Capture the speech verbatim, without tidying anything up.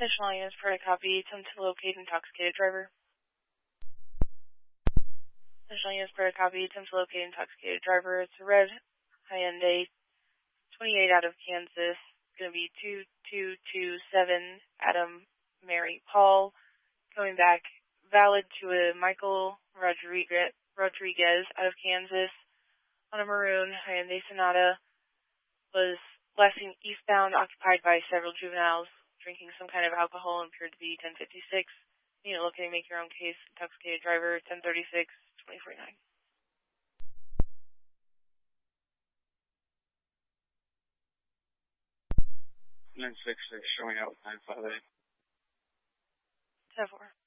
Additional units per copy. Attempt to locate intoxicated driver. Additional units per copy. Attempt to locate intoxicated driver. It's a red Hyundai, twenty-eight out of Kansas. It's going to be two two two seven Adam Mary Paul. Going back, valid to a Michael Rodriguez, Rodriguez out of Kansas on a maroon Hyundai Sonata. Was last seen eastbound, occupied by several juveniles drinking some kind of alcohol and appeared to be ten fifty-six. You know, looking to make your own case. Intoxicated driver, ten thirty-six, twenty forty-nine. nine six six showing out with nine five eight. ten four.